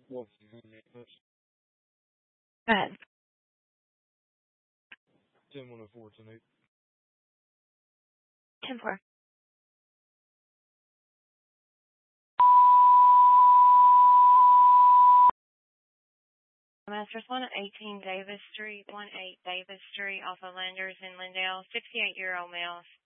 What's his name? That's Go ahead. 10-104 tonight. 10-4. Masters 118 Davis Street, 18 Davis Street, off of Landers in Lindale, 68-year-old male,